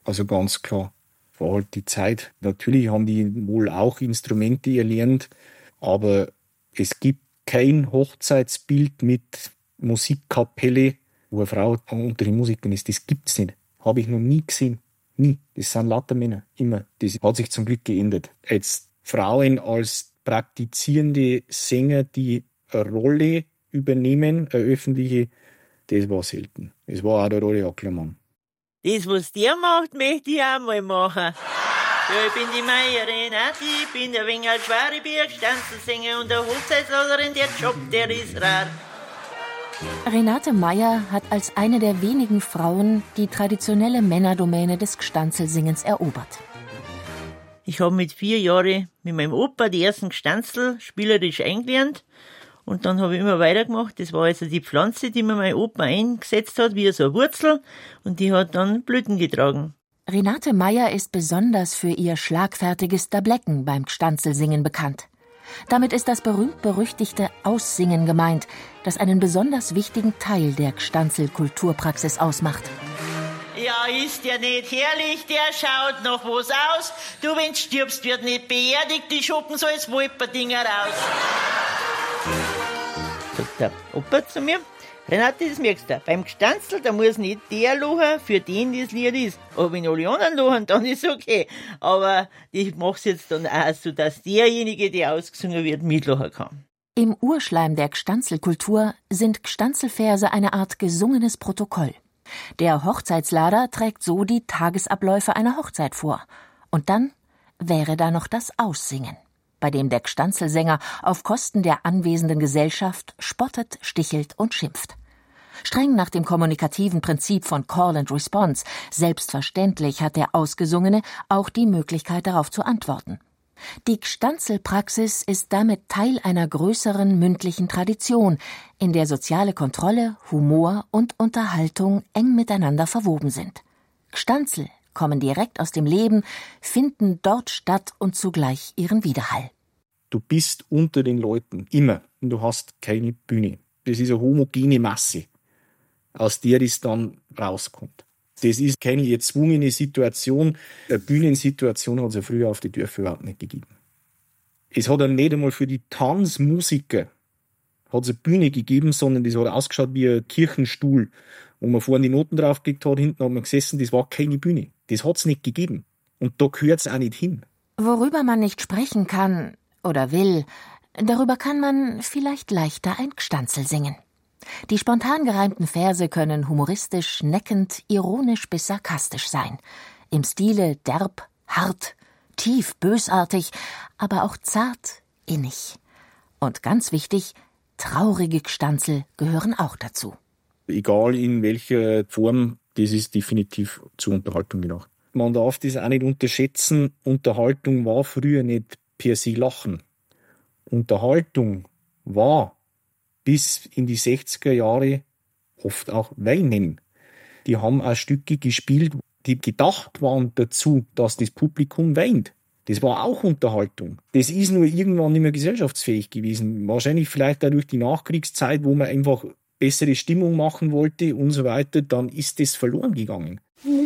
Also ganz klar, war halt die Zeit. Natürlich haben die wohl auch Instrumente erlernt, aber es gibt kein Hochzeitsbild mit Musikkapelle, wo eine Frau unter den Musikern ist. Das gibt's nicht. Habe ich noch nie gesehen. Nie. Das sind lauter Männer. Immer. Das hat sich zum Glück geändert. Jetzt Frauen als praktizierende Sänger, die eine Rolle übernehmen, eine öffentliche, das war selten. Es war auch der Rolle Ackermann. Das, was der macht, möchte ich auch mal machen. Ja, ich bin die Meier Renate, ich bin der Wenger Schwareberg, Stanzelsänger und der Hochzeitsladerin. Der Job, der ist rar. Renate Meier hat als eine der wenigen Frauen die traditionelle Männerdomäne des Gstanzlsingens erobert. Ich habe mit 4 Jahren mit meinem Opa die ersten Gstanzl spielerisch eingelernt. Und dann habe ich immer weitergemacht. Das war also die Pflanze, die mir mein Opa eingesetzt hat, wie so eine Wurzel. Und die hat dann Blüten getragen. Renate Meier ist besonders für ihr schlagfertiges Dablecken beim Gstanzlsingen bekannt. Damit ist das berühmt-berüchtigte Aussingen gemeint, das einen besonders wichtigen Teil der Gstanzl-Kulturpraxis ausmacht. Ja, ist der nicht herrlich, der schaut noch was aus. Du, wenn du stirbst, wird nicht beerdigt, die schuppen so als Wolperdinger raus. Sagt der Opa zu mir, Renate, das merkst du, beim Gstanzl, da muss nicht der lachen, für den das Lied ist. Aber wenn alle anderen lachen, dann ist es okay. Aber ich mach's jetzt dann auch so, dass derjenige, der ausgesungen wird, mitlachen kann. Im Urschleim der Gstanzl-Kultur sind Gstanzlverse eine Art gesungenes Protokoll. Der Hochzeitslader trägt so die Tagesabläufe einer Hochzeit vor. Und dann wäre da noch das Aussingen, bei dem der Gstanzlsänger auf Kosten der anwesenden Gesellschaft spottet, stichelt und schimpft. Streng nach dem kommunikativen Prinzip von Call and Response. Selbstverständlich hat der Ausgesungene auch die Möglichkeit, darauf zu antworten. Die Gstanzl-Praxis ist damit Teil einer größeren mündlichen Tradition, in der soziale Kontrolle, Humor und Unterhaltung eng miteinander verwoben sind. Gstanzl kommen direkt aus dem Leben, finden dort statt und zugleich ihren Widerhall. Du bist unter den Leuten, immer. Und du hast keine Bühne. Das ist eine homogene Masse, aus der es dann rauskommt. Das ist keine erzwungene Situation. Eine Bühnensituation hat es ja früher auf die Dörfer überhaupt nicht gegeben. Es hat ja nicht einmal für die Tanzmusiker hat es eine Bühne gegeben, sondern das hat ausgeschaut wie ein Kirchenstuhl, wo man vorne die Noten draufgelegt hat, hinten hat man gesessen, das war keine Bühne. Das hat es nicht gegeben. Und da gehört es auch nicht hin. Worüber man nicht sprechen kann oder will, darüber kann man vielleicht leichter ein Gstanzl singen. Die spontan gereimten Verse können humoristisch, neckend, ironisch bis sarkastisch sein. Im Stile derb, hart, tief, bösartig, aber auch zart, innig. Und ganz wichtig, traurige Gstanzl gehören auch dazu. Egal in welcher Form, das ist definitiv zur Unterhaltung gedacht. Man darf das auch nicht unterschätzen. Unterhaltung war früher nicht per se Lachen. Unterhaltung war bis in die 60er Jahre oft auch Weinen. Die haben auch Stücke gespielt, die gedacht waren dazu, dass das Publikum weint. Das war auch Unterhaltung. Das ist nur irgendwann nicht mehr gesellschaftsfähig gewesen. Wahrscheinlich vielleicht auch durch die Nachkriegszeit, wo man einfach bessere Stimmung machen wollte und so weiter, dann ist das verloren gegangen.